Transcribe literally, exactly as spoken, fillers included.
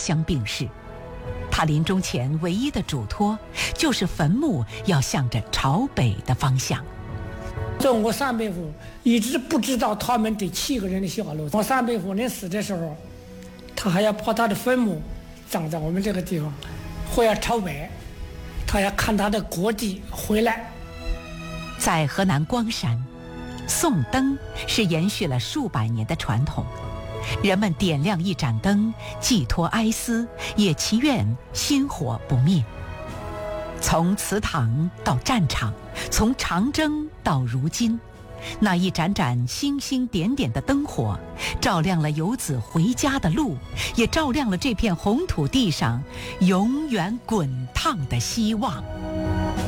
乡病逝。他临终前唯一的嘱托，就是坟墓要向着朝北的方向。 这我三伯父一直不知道他们这七个人的下落。我三伯父临死的时候，他还要把他的坟墓葬在我们这个地方，会要朝北，他要看他的国际回来。 在河南光山，送灯是延续了数百年的传统。人们点亮一盏灯，寄托哀思，也祈愿薪火不灭。从祠堂到战场，从长征到如今，那一盏盏星星点点的灯火，照亮了游子回家的路，也照亮了这片红土地上永远滚烫的希望。